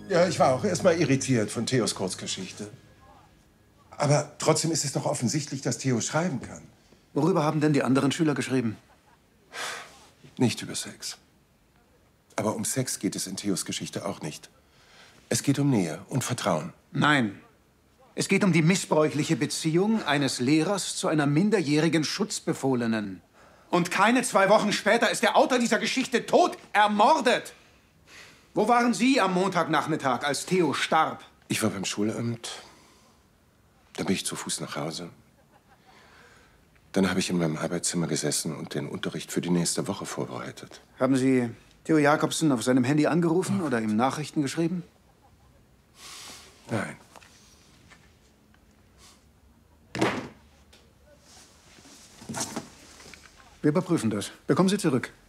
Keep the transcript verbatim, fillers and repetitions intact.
Ja, ich war auch erst mal irritiert von Theos Kurzgeschichte. Aber trotzdem ist es doch offensichtlich, dass Theo schreiben kann. Worüber haben denn die anderen Schüler geschrieben? Nicht über Sex. Aber um Sex geht es in Theos Geschichte auch nicht. Es geht um Nähe und Vertrauen. Nein. Es geht um die missbräuchliche Beziehung eines Lehrers zu einer minderjährigen Schutzbefohlenen. Und keine zwei Wochen später ist der Autor dieser Geschichte tot, ermordet. Wo waren Sie am Montagnachmittag, als Theo starb? Ich war beim Schulamt. Da bin ich zu Fuß nach Hause. Dann habe ich in meinem Arbeitszimmer gesessen und den Unterricht für die nächste Woche vorbereitet. Haben Sie Theo Jacobsen auf seinem Handy angerufen oder ihm Nachrichten geschrieben? Nein. Wir überprüfen das. Bekommen Sie zurück.